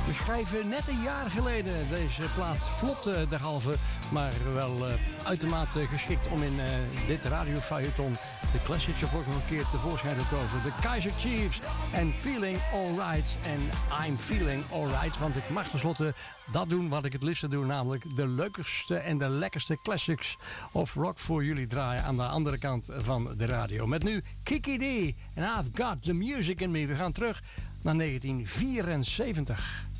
We schrijven net een jaar geleden. Deze plaat flopte derhalve, maar wel uitermate geschikt om in dit radiofeuilleton de classics er ook nog een keer tevoorschijn te toveren. De Kaiser Chiefs en Feeling Alright. En I'm Feeling Alright, want ik mag tenslotte dat doen wat ik het liefste doe, namelijk de leukste en de lekkerste classics of rock voor jullie draaien aan de andere kant van de radio. Met nu Kiki D en I've Got the Music in Me. We gaan terug naar 1974.